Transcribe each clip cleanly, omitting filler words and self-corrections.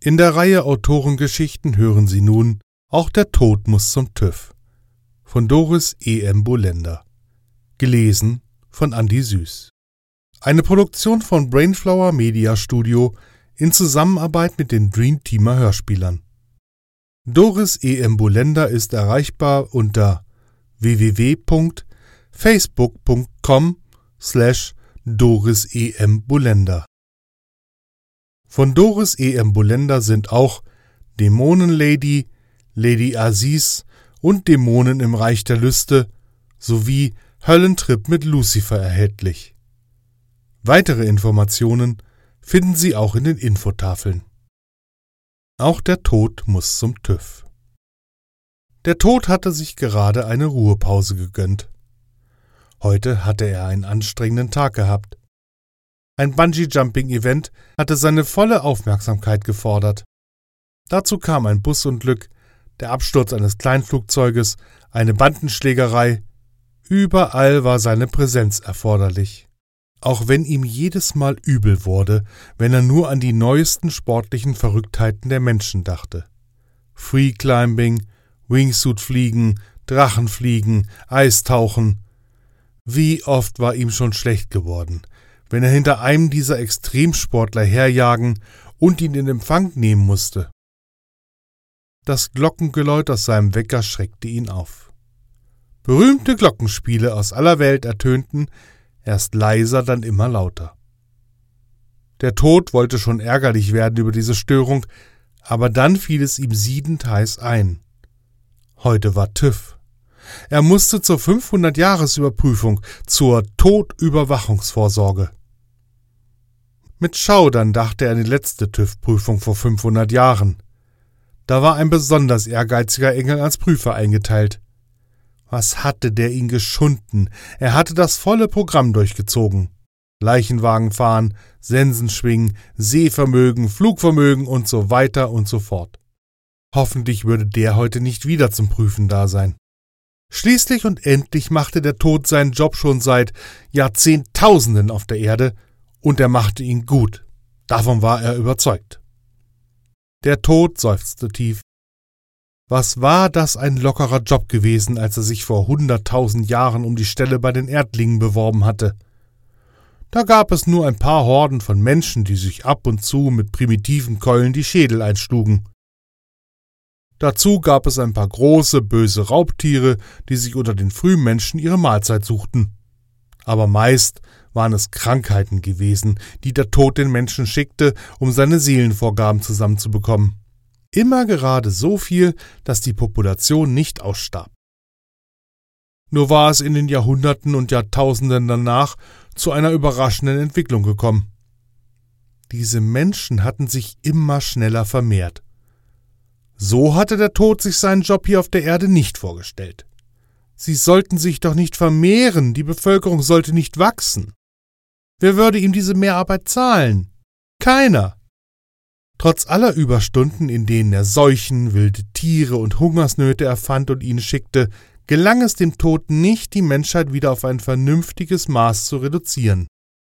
In der Reihe Autorengeschichten hören Sie nun Auch der Tod muss zum TÜV von Doris E.M. Bolender. Gelesen von Andi Süß. Eine Produktion von Brainflower Media Studio in Zusammenarbeit mit den Dreamteamer Hörspielern. Doris E.M. Bolender ist erreichbar unter www.facebook.com/Doris E.M. Bolender. Von Doris E.M. Bolender sind auch Dämonenlady, Lady Aziz und Dämonen im Reich der Lüste sowie Höllentrip mit Lucifer erhältlich. Weitere Informationen finden Sie auch in den Infotafeln. Auch der Tod muss zum TÜV. Der Tod hatte sich gerade eine Ruhepause gegönnt. Heute hatte er einen anstrengenden Tag gehabt. Ein Bungee-Jumping-Event hatte seine volle Aufmerksamkeit gefordert. Dazu kam ein Busunglück, der Absturz eines Kleinflugzeuges, eine Bandenschlägerei. Überall war seine Präsenz erforderlich. Auch wenn ihm jedes Mal übel wurde, wenn er nur an die neuesten sportlichen Verrücktheiten der Menschen dachte. Freeclimbing, Wingsuit-Fliegen, Drachenfliegen, Eistauchen. Wie oft war ihm schon schlecht geworden, wenn er hinter einem dieser Extremsportler herjagen und ihn in Empfang nehmen musste. Das Glockengeläut aus seinem Wecker schreckte ihn auf. Berühmte Glockenspiele aus aller Welt ertönten, erst leiser, dann immer lauter. Der Tod wollte schon ärgerlich werden über diese Störung, aber dann fiel es ihm siedend heiß ein. Heute war TÜV. Er musste zur 500-Jahres-Überprüfung, zur Todüberwachungsvorsorge. Mit Schaudern dachte er an die letzte TÜV-Prüfung vor 500 Jahren. Da war ein besonders ehrgeiziger Engel als Prüfer eingeteilt. Was hatte der ihn geschunden? Er hatte das volle Programm durchgezogen. Leichenwagen fahren, Sensen schwingen, Sehvermögen, Flugvermögen und so weiter und so fort. Hoffentlich würde der heute nicht wieder zum Prüfen da sein. Schließlich und endlich machte der Tod seinen Job schon seit Jahrzehntausenden auf der Erde, und er machte ihn gut. Davon war er überzeugt. Der Tod seufzte tief. Was war das ein lockerer Job gewesen, als er sich vor 100.000 Jahren um die Stelle bei den Erdlingen beworben hatte. Da gab es nur ein paar Horden von Menschen, die sich ab und zu mit primitiven Keulen die Schädel einschlugen. Dazu gab es ein paar große, böse Raubtiere, die sich unter den Frühmenschen ihre Mahlzeit suchten. Aber meist waren es Krankheiten gewesen, die der Tod den Menschen schickte, um seine Seelenvorgaben zusammenzubekommen. Immer gerade so viel, dass die Population nicht ausstarb. Nur war es in den Jahrhunderten und Jahrtausenden danach zu einer überraschenden Entwicklung gekommen. Diese Menschen hatten sich immer schneller vermehrt. So hatte der Tod sich seinen Job hier auf der Erde nicht vorgestellt. Sie sollten sich doch nicht vermehren, die Bevölkerung sollte nicht wachsen. Wer würde ihm diese Mehrarbeit zahlen? Keiner. Trotz aller Überstunden, in denen er Seuchen, wilde Tiere und Hungersnöte erfand und ihnen schickte, gelang es dem Tod nicht, die Menschheit wieder auf ein vernünftiges Maß zu reduzieren.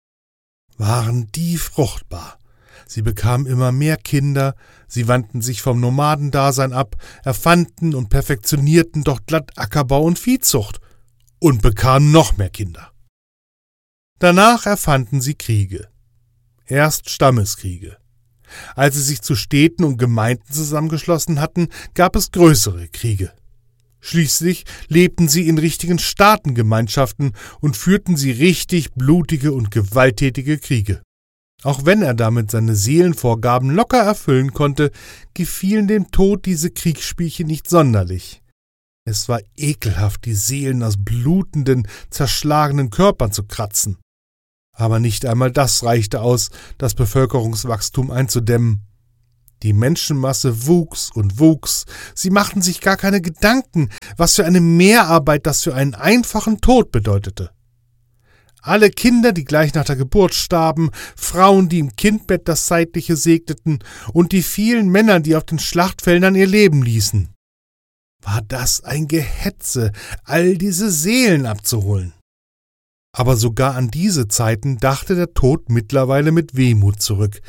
Waren die fruchtbar. Sie bekamen immer mehr Kinder, sie wandten sich vom Nomadendasein ab, erfanden und perfektionierten doch glatt Ackerbau und Viehzucht und bekamen noch mehr Kinder. Danach erfanden sie Kriege. Erst Stammeskriege. Als sie sich zu Städten und Gemeinden zusammengeschlossen hatten, gab es größere Kriege. Schließlich lebten sie in richtigen Staatengemeinschaften und führten sie richtig blutige und gewalttätige Kriege. Auch wenn er damit seine Seelenvorgaben locker erfüllen konnte, gefielen dem Tod diese Kriegsspielchen nicht sonderlich. Es war ekelhaft, die Seelen aus blutenden, zerschlagenen Körpern zu kratzen. Aber nicht einmal das reichte aus, das Bevölkerungswachstum einzudämmen. Die Menschenmasse wuchs und wuchs. Sie machten sich gar keine Gedanken, was für eine Mehrarbeit das für einen einfachen Tod bedeutete. Alle Kinder, die gleich nach der Geburt starben, Frauen, die im Kindbett das Zeitliche segneten und die vielen Männer, die auf den Schlachtfeldern ihr Leben ließen. War das ein Gehetze, all diese Seelen abzuholen? Aber sogar an diese Zeiten dachte der Tod mittlerweile mit Wehmut zurück,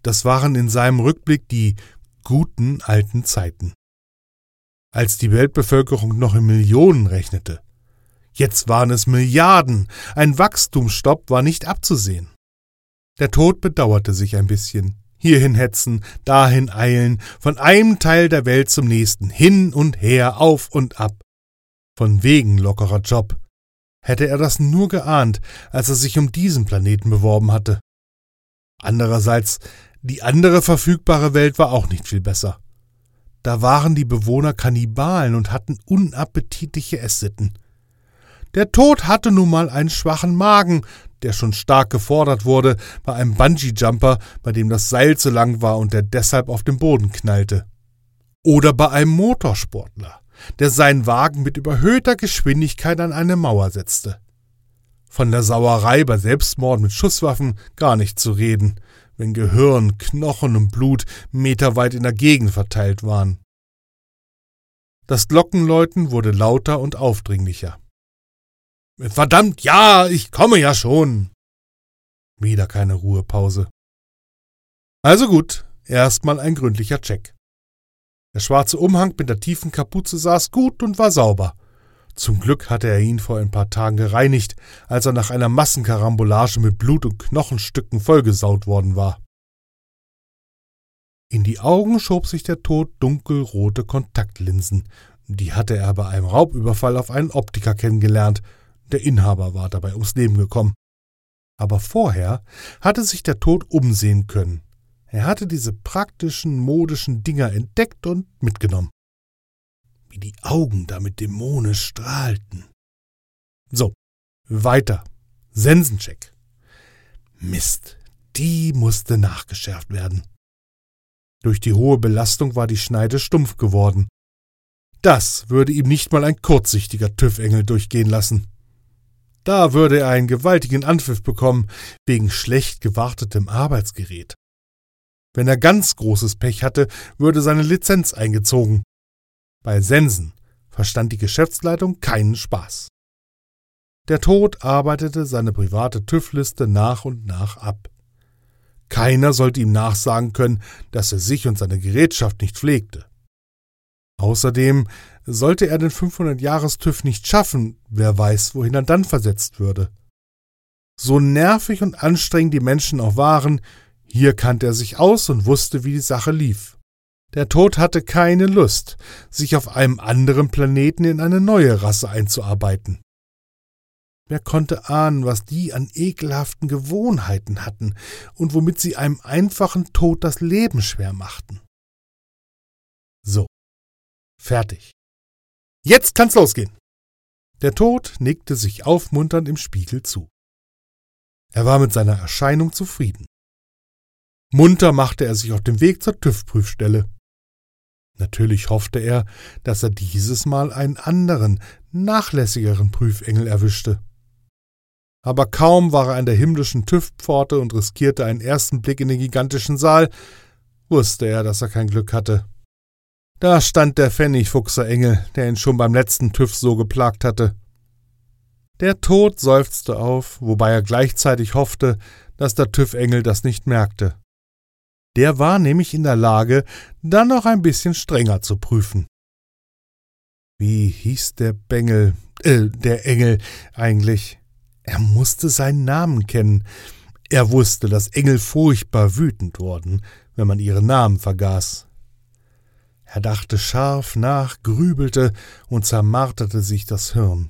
Das waren in seinem Rückblick die guten alten Zeiten, als die Weltbevölkerung noch in Millionen rechnete. Jetzt waren es Milliarden. Ein Wachstumsstopp war nicht abzusehen. Der Tod bedauerte sich ein bisschen. Hierhin hetzen, dahin eilen, von einem Teil der Welt zum nächsten, hin und her, auf und ab. Von wegen lockerer Job. Hätte er das nur geahnt, als er sich um diesen Planeten beworben hatte. Andererseits, die andere verfügbare Welt war auch nicht viel besser. Da waren die Bewohner Kannibalen und hatten unappetitliche Esssitten. Der Tod hatte nun mal einen schwachen Magen, der schon stark gefordert wurde bei einem Bungee-Jumper, bei dem das Seil zu lang war und der deshalb auf den Boden knallte. Oder bei einem Motorsportler, der seinen Wagen mit überhöhter Geschwindigkeit an eine Mauer setzte. Von der Sauerei bei Selbstmord mit Schusswaffen gar nicht zu reden, wenn Gehirn, Knochen und Blut meterweit in der Gegend verteilt waren. Das Glockenläuten wurde lauter und aufdringlicher. »Verdammt, ja, ich komme ja schon!« Wieder keine Ruhepause. Also gut, erstmal ein gründlicher Check. Der schwarze Umhang mit der tiefen Kapuze saß gut und war sauber. Zum Glück hatte er ihn vor ein paar Tagen gereinigt, als er nach einer Massenkarambolage mit Blut und Knochenstücken vollgesaut worden war. In die Augen schob sich der Tod dunkelrote Kontaktlinsen. Die hatte er bei einem Raubüberfall auf einen Optiker kennengelernt. Der Inhaber war dabei ums Leben gekommen. Aber vorher hatte sich der Tod umsehen können. Er hatte diese praktischen, modischen Dinger entdeckt und mitgenommen. Wie die Augen damit dämonisch strahlten. So, weiter. Sensencheck. Mist, die musste nachgeschärft werden. Durch die hohe Belastung war die Schneide stumpf geworden. Das würde ihm nicht mal ein kurzsichtiger TÜV-Engel durchgehen lassen. Da würde er einen gewaltigen Anpfiff bekommen, wegen schlecht gewartetem Arbeitsgerät. Wenn er ganz großes Pech hatte, würde seine Lizenz eingezogen. Bei Sensen verstand die Geschäftsleitung keinen Spaß. Der Tod arbeitete seine private TÜV-Liste nach und nach ab. Keiner sollte ihm nachsagen können, dass er sich und seine Gerätschaft nicht pflegte. Außerdem sollte er den 500-Jahres-TÜV nicht schaffen, wer weiß, wohin er dann versetzt würde. So nervig und anstrengend die Menschen auch waren, hier kannte er sich aus und wusste, wie die Sache lief. Der Tod hatte keine Lust, sich auf einem anderen Planeten in eine neue Rasse einzuarbeiten. Wer konnte ahnen, was die an ekelhaften Gewohnheiten hatten und womit sie einem einfachen Tod das Leben schwer machten? So, fertig. Jetzt kann's losgehen. Der Tod nickte sich aufmunternd im Spiegel zu. Er war mit seiner Erscheinung zufrieden. Munter machte er sich auf den Weg zur TÜV-Prüfstelle. Natürlich hoffte er, dass er dieses Mal einen anderen, nachlässigeren Prüfengel erwischte. Aber kaum war er an der himmlischen TÜV-Pforte und riskierte einen ersten Blick in den gigantischen Saal, wusste er, dass er kein Glück hatte. Da stand der Pfennigfuchser-Engel, der ihn schon beim letzten TÜV so geplagt hatte. Der Tod seufzte auf, wobei er gleichzeitig hoffte, dass der TÜV-Engel das nicht merkte. Der war nämlich in der Lage, dann noch ein bisschen strenger zu prüfen. Wie hieß der Engel eigentlich? Er musste seinen Namen kennen. Er wusste, dass Engel furchtbar wütend wurden, wenn man ihre Namen vergaß. Er dachte scharf nach, grübelte und zermarterte sich das Hirn.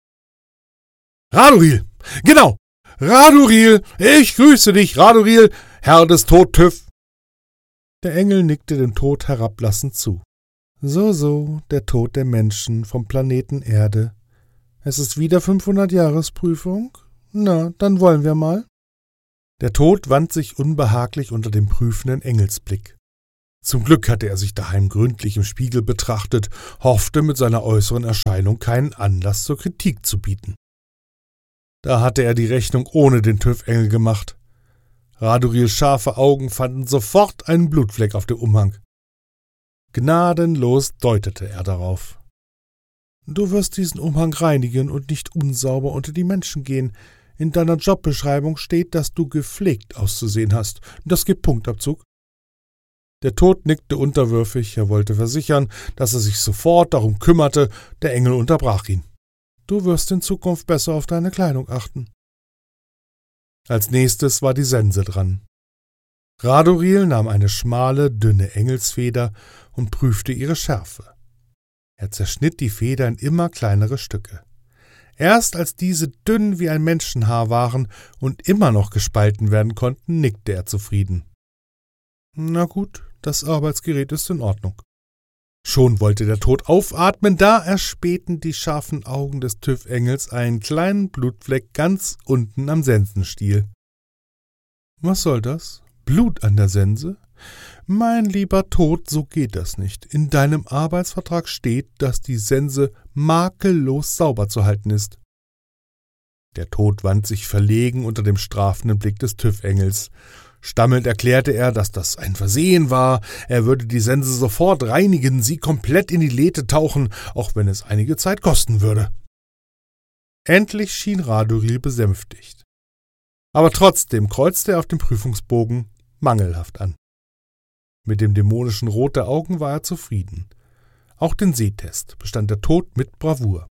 Raduril! Genau! Raduril! Ich grüße dich, Raduril, Herr des Tod-TÜV! Der Engel nickte dem Tod herablassend zu. So, der Tod der Menschen vom Planeten Erde. Es ist wieder 500-Jahres-Prüfung? Na, dann wollen wir mal. Der Tod wand sich unbehaglich unter dem prüfenden Engelsblick. Zum Glück hatte er sich daheim gründlich im Spiegel betrachtet, hoffte mit seiner äußeren Erscheinung keinen Anlass zur Kritik zu bieten. Da hatte er die Rechnung ohne den TÜV-Engel gemacht. Radurils scharfe Augen fanden sofort einen Blutfleck auf dem Umhang. Gnadenlos deutete er darauf. »Du wirst diesen Umhang reinigen und nicht unsauber unter die Menschen gehen. In deiner Jobbeschreibung steht, dass du gepflegt auszusehen hast. Das gibt Punktabzug. Der Tod nickte unterwürfig, er wollte versichern, dass er sich sofort darum kümmerte, der Engel unterbrach ihn. Du wirst in Zukunft besser auf deine Kleidung achten. Als nächstes war die Sense dran. Radoril nahm eine schmale, dünne Engelsfeder und prüfte ihre Schärfe. Er zerschnitt die Feder in immer kleinere Stücke. Erst als diese dünn wie ein Menschenhaar waren und immer noch gespalten werden konnten, nickte er zufrieden. Na gut, das Arbeitsgerät ist in Ordnung. Schon wollte der Tod aufatmen, da erspähten die scharfen Augen des TÜV-Engels einen kleinen Blutfleck ganz unten am Sensenstiel. Was soll das? Blut an der Sense? Mein lieber Tod, so geht das nicht. In deinem Arbeitsvertrag steht, dass die Sense makellos sauber zu halten ist. Der Tod wand sich verlegen unter dem strafenden Blick des TÜV-Engels. Stammelnd erklärte er, dass das ein Versehen war, er würde die Sense sofort reinigen, sie komplett in die Lethe tauchen, auch wenn es einige Zeit kosten würde. Endlich schien Radoril besänftigt. Aber trotzdem kreuzte er auf dem Prüfungsbogen mangelhaft an. Mit dem dämonischen Rot der Augen war er zufrieden. Auch den Sehtest bestand der Tod mit Bravour.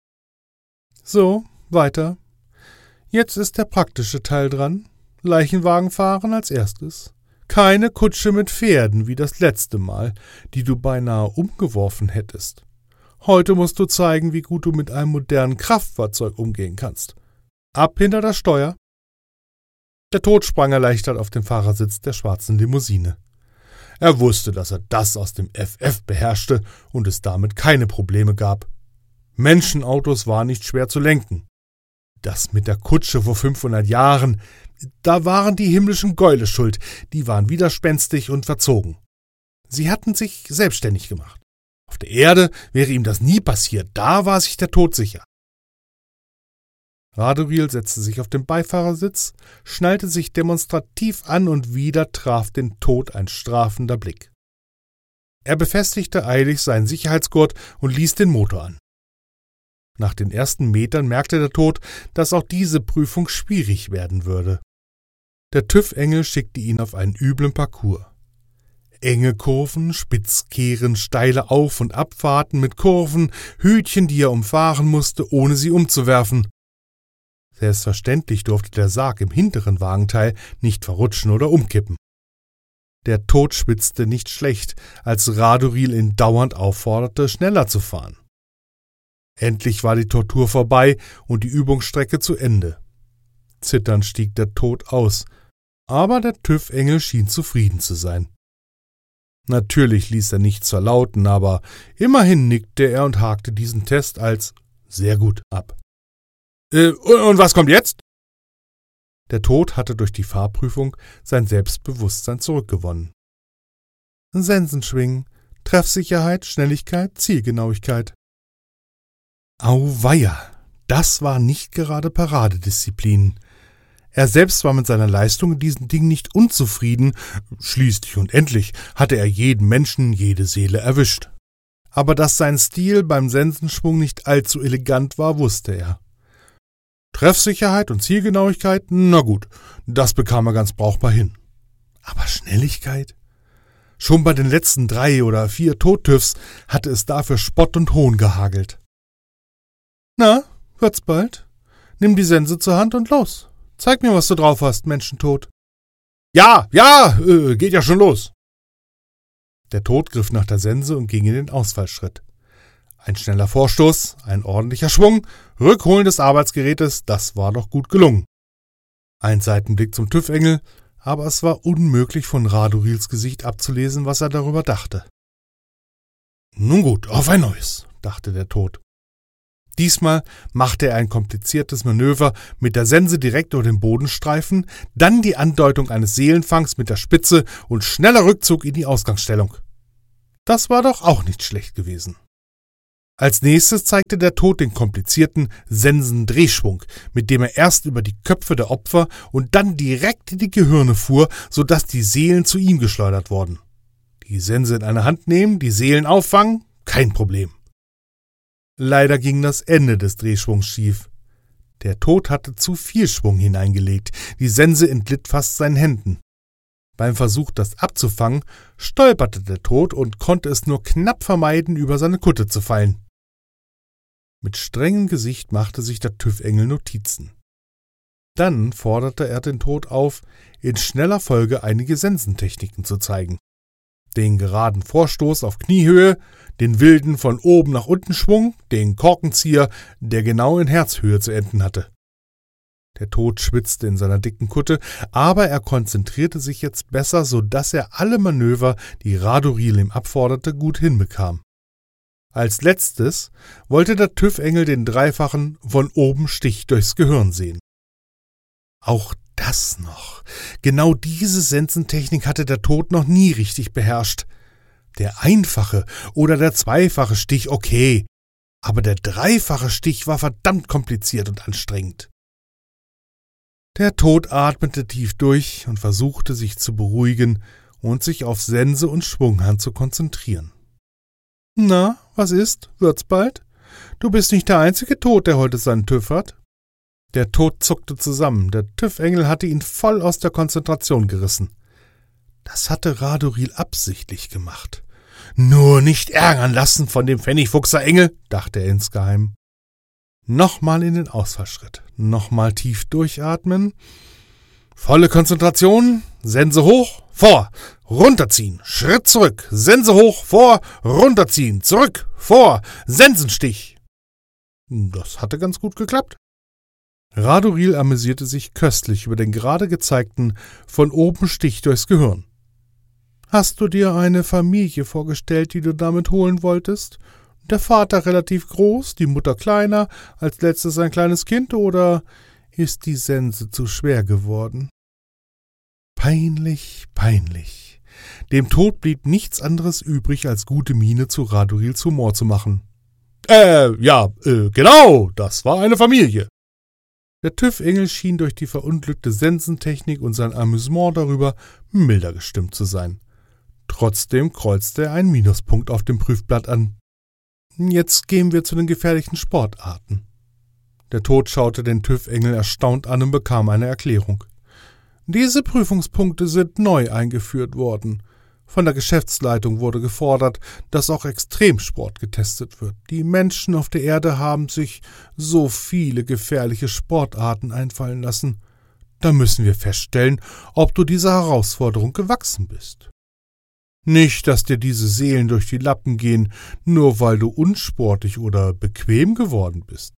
So, weiter. Jetzt ist der praktische Teil dran. Leichenwagen fahren als erstes. Keine Kutsche mit Pferden wie das letzte Mal, die du beinahe umgeworfen hättest. Heute musst du zeigen, wie gut du mit einem modernen Kraftfahrzeug umgehen kannst. Ab hinter das Steuer. Der Tod sprang erleichtert auf den Fahrersitz der schwarzen Limousine. Er wusste, dass er das aus dem FF beherrschte und es damit keine Probleme gab. Menschenautos waren nicht schwer zu lenken. Das mit der Kutsche vor 500 Jahren, da waren die himmlischen Gäule schuld, die waren widerspenstig und verzogen. Sie hatten sich selbstständig gemacht. Auf der Erde wäre ihm das nie passiert, da war sich der Tod sicher. Radoril setzte sich auf den Beifahrersitz, schnallte sich demonstrativ an und wieder traf den Tod ein strafender Blick. Er befestigte eilig seinen Sicherheitsgurt und ließ den Motor an. Nach den ersten Metern merkte der Tod, dass auch diese Prüfung schwierig werden würde. Der TÜV-Engel schickte ihn auf einen üblen Parcours. Enge Kurven, Spitzkehren, steile Auf- und Abfahrten mit Kurven, Hütchen, die er umfahren musste, ohne sie umzuwerfen. Selbstverständlich durfte der Sarg im hinteren Wagenteil nicht verrutschen oder umkippen. Der Tod schwitzte nicht schlecht, als Radoril ihn dauernd aufforderte, schneller zu fahren. Endlich war die Tortur vorbei und die Übungsstrecke zu Ende. Zitternd stieg der Tod aus, aber der TÜV-Engel schien zufrieden zu sein. Natürlich ließ er nichts verlauten, aber immerhin nickte er und hakte diesen Test als sehr gut ab. Und was kommt jetzt? Der Tod hatte durch die Fahrprüfung sein Selbstbewusstsein zurückgewonnen. Sensenschwingen, Treffsicherheit, Schnelligkeit, Zielgenauigkeit. Auweia, das war nicht gerade Paradedisziplin. Er selbst war mit seiner Leistung in diesen Dingen nicht unzufrieden, schließlich und endlich hatte er jeden Menschen, jede Seele erwischt. Aber dass sein Stil beim Sensenschwung nicht allzu elegant war, wusste er. Treffsicherheit und Zielgenauigkeit, na gut, das bekam er ganz brauchbar hin. Aber Schnelligkeit? Schon bei den letzten 3 oder 4 Tod-TÜVs hatte es dafür Spott und Hohn gehagelt. Na, wird's bald? Nimm die Sense zur Hand und los. Zeig mir, was du drauf hast, Menschentod. Ja, geht ja schon los. Der Tod griff nach der Sense und ging in den Ausfallschritt. Ein schneller Vorstoß, ein ordentlicher Schwung, Rückholen des Arbeitsgerätes, das war doch gut gelungen. Ein Seitenblick zum TÜV-Engel, aber es war unmöglich von Radorils Gesicht abzulesen, was er darüber dachte. Nun gut, auf ein neues, dachte der Tod. Diesmal machte er ein kompliziertes Manöver mit der Sense direkt über den Bodenstreifen, dann die Andeutung eines Seelenfangs mit der Spitze und schneller Rückzug in die Ausgangsstellung. Das war doch auch nicht schlecht gewesen. Als nächstes zeigte der Tod den komplizierten Sensendrehschwung, mit dem er erst über die Köpfe der Opfer und dann direkt in die Gehirne fuhr, sodass die Seelen zu ihm geschleudert wurden. Die Sense in eine Hand nehmen, die Seelen auffangen, kein Problem. Leider ging das Ende des Drehschwungs schief. Der Tod hatte zu viel Schwung hineingelegt, die Sense entglitt fast seinen Händen. Beim Versuch, das abzufangen, stolperte der Tod und konnte es nur knapp vermeiden, über seine Kutte zu fallen. Mit strengem Gesicht machte sich der TÜV-Engel Notizen. Dann forderte er den Tod auf, in schneller Folge einige Sensentechniken zu zeigen. Den geraden Vorstoß auf Kniehöhe, den wilden von oben nach unten Schwung, den Korkenzieher, der genau in Herzhöhe zu enden hatte. Der Tod schwitzte in seiner dicken Kutte, aber er konzentrierte sich jetzt besser, so dass er alle Manöver, die Radoril ihm abforderte, gut hinbekam. Als letztes wollte der TÜV-Engel den dreifachen von oben Stich durchs Gehirn sehen. Auch das noch. Genau diese Sensentechnik hatte der Tod noch nie richtig beherrscht. Der einfache oder der zweifache Stich okay, aber der dreifache Stich war verdammt kompliziert und anstrengend. Der Tod atmete tief durch und versuchte, sich zu beruhigen und sich auf Sense und Schwunghand zu konzentrieren. »Na, was ist? Wird's bald? Du bist nicht der einzige Tod, der heute seinen TÜV hat.« Der Tod zuckte zusammen. Der TÜV-Engel hatte ihn voll aus der Konzentration gerissen. Das hatte Radoril absichtlich gemacht. »Nur nicht ärgern lassen von dem Pfennigfuchser Engel«, dachte er insgeheim. Nochmal in den Ausfallschritt, nochmal tief durchatmen, volle Konzentration, Sense hoch, vor, runterziehen, Schritt zurück, Sense hoch, vor, runterziehen, zurück, vor, Sensenstich. Das hatte ganz gut geklappt. Radoril amüsierte sich köstlich über den gerade gezeigten von oben Stich durchs Gehirn. »Hast du dir eine Familie vorgestellt, die du damit holen wolltest? Der Vater relativ groß, die Mutter kleiner, als letztes ein kleines Kind, oder ist die Sense zu schwer geworden?« Peinlich, peinlich. Dem Tod blieb nichts anderes übrig, als gute Miene zu Radorils Humor zu machen. Genau, das war eine Familie.« Der TÜV-Engel schien durch die verunglückte Sensentechnik und sein Amüsement darüber milder gestimmt zu sein. Trotzdem kreuzte er einen Minuspunkt auf dem Prüfblatt an. »Jetzt gehen wir zu den gefährlichen Sportarten.« Der Tod schaute den TÜV-Engel erstaunt an und bekam eine Erklärung. »Diese Prüfungspunkte sind neu eingeführt worden. Von der Geschäftsleitung wurde gefordert, dass auch Extremsport getestet wird. Die Menschen auf der Erde haben sich so viele gefährliche Sportarten einfallen lassen. Da müssen wir feststellen, ob du dieser Herausforderung gewachsen bist. Nicht, dass dir diese Seelen durch die Lappen gehen, nur weil du unsportlich oder bequem geworden bist.«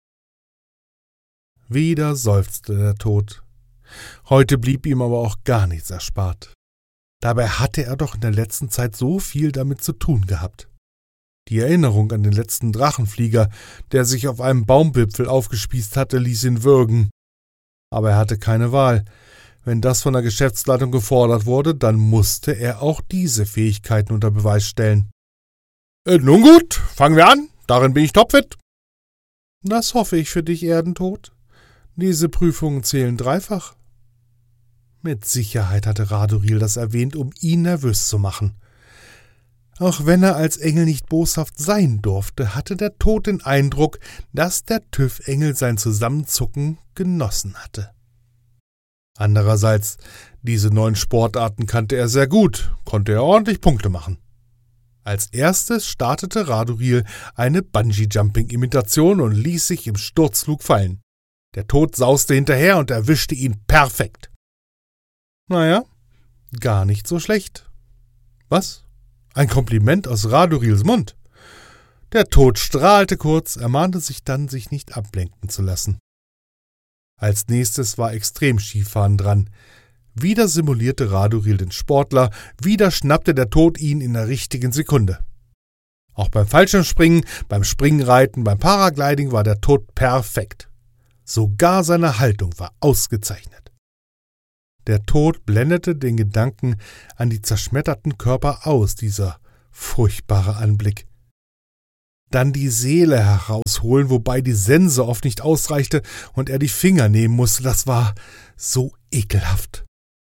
Wieder seufzte der Tod. Heute blieb ihm aber auch gar nichts erspart. Dabei hatte er doch in der letzten Zeit so viel damit zu tun gehabt. Die Erinnerung an den letzten Drachenflieger, der sich auf einem Baumwipfel aufgespießt hatte, ließ ihn würgen. Aber er hatte keine Wahl. Wenn das von der Geschäftsleitung gefordert wurde, dann musste er auch diese Fähigkeiten unter Beweis stellen. »Nun gut, fangen wir an. Darin bin ich topfit.« »Das hoffe ich für dich, Erdentod. Diese Prüfungen zählen dreifach.« Mit Sicherheit hatte Radoril das erwähnt, um ihn nervös zu machen. Auch wenn er als Engel nicht boshaft sein durfte, hatte der Tod den Eindruck, dass der TÜV-Engel sein Zusammenzucken genossen hatte. Andererseits, diese neuen Sportarten kannte er sehr gut, konnte er ordentlich Punkte machen. Als erstes startete Radoril eine Bungee-Jumping-Imitation und ließ sich im Sturzflug fallen. Der Tod sauste hinterher und erwischte ihn perfekt. Naja, gar nicht so schlecht. Was? Ein Kompliment aus Radorils Mund? Der Tod strahlte kurz, ermahnte sich dann, sich nicht ablenken zu lassen. Als nächstes war Extremskifahren dran. Wieder simulierte Radoril den Sportler, wieder schnappte der Tod ihn in der richtigen Sekunde. Auch beim Fallschirmspringen, beim Springreiten, beim Paragliding war der Tod perfekt. Sogar seine Haltung war ausgezeichnet. Der Tod blendete den Gedanken an die zerschmetterten Körper aus, dieser furchtbare Anblick. Dann die Seele herausholen, wobei die Sense oft nicht ausreichte und er die Finger nehmen musste, das war so ekelhaft.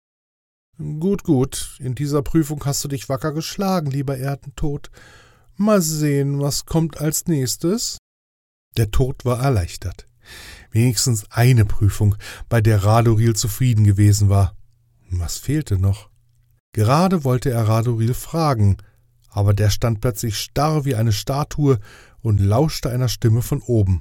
Gut, in dieser Prüfung hast du dich wacker geschlagen, lieber Erdentod. Mal sehen, was kommt als nächstes. Der Tod war erleichtert. Wenigstens eine Prüfung, bei der Radoril zufrieden gewesen war. Was fehlte noch? Gerade wollte er Radoril fragen, aber der stand plötzlich starr wie eine Statue und lauschte einer Stimme von oben.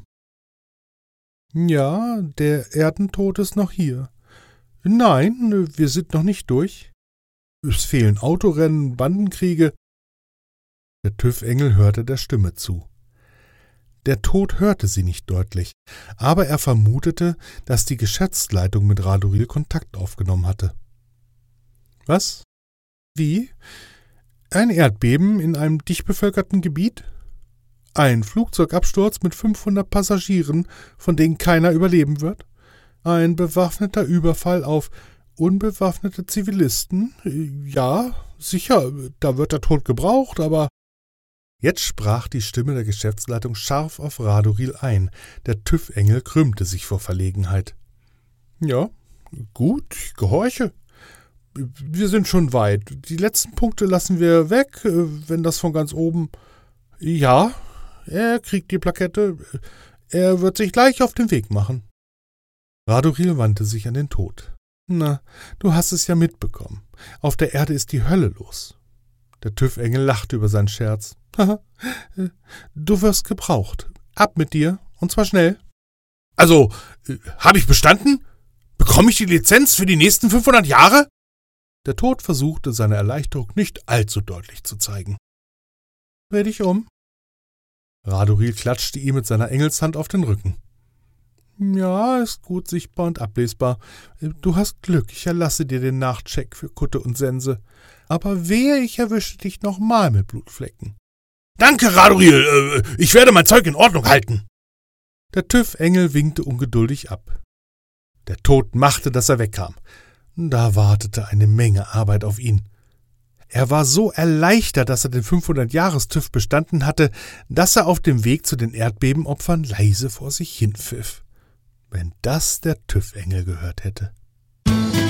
»Ja, der Erdentod ist noch hier. Nein, wir sind noch nicht durch. Es fehlen Autorennen, Bandenkriege.« Der TÜV-Engel hörte der Stimme zu. Der Tod hörte sie nicht deutlich, aber er vermutete, dass die Geschäftsleitung mit Radoril Kontakt aufgenommen hatte. »Was? Wie? Ein Erdbeben in einem dicht bevölkerten Gebiet? Ein Flugzeugabsturz mit 500 Passagieren, von denen keiner überleben wird? Ein bewaffneter Überfall auf unbewaffnete Zivilisten? Ja, sicher, da wird der Tod gebraucht, aber...« Jetzt sprach die Stimme der Geschäftsleitung scharf auf Radoril ein. Der TÜV-Engel krümmte sich vor Verlegenheit. »Ja, gut, ich gehorche. Wir sind schon weit. Die letzten Punkte lassen wir weg, wenn das von ganz oben... Ja, er kriegt die Plakette. Er wird sich gleich auf den Weg machen.« Radoril wandte sich an den Tod. »Na, du hast es ja mitbekommen. Auf der Erde ist die Hölle los.« Der TÜV-Engel lachte über seinen Scherz. »Haha, du wirst gebraucht. Ab mit dir, und zwar schnell.« »Also, habe ich bestanden? Bekomme ich die Lizenz für die nächsten 500 Jahre?« Der Tod versuchte, seine Erleichterung nicht allzu deutlich zu zeigen. »Dreh dich um.« Radoril klatschte ihm mit seiner Engelshand auf den Rücken. »Ja, ist gut sichtbar und ablesbar. Du hast Glück, ich erlasse dir den Nachcheck für Kutte und Sense. Aber wehe, ich erwische dich nochmal mit Blutflecken.« »Danke, Radoril, ich werde mein Zeug in Ordnung halten.« Der TÜV-Engel winkte ungeduldig ab. Der Tod machte, dass er wegkam. Da wartete eine Menge Arbeit auf ihn. Er war so erleichtert, dass er den 500-Jahres-TÜV bestanden hatte, dass er auf dem Weg zu den Erdbebenopfern leise vor sich hinpfiff. Wenn das der TÜV-Engel gehört hätte.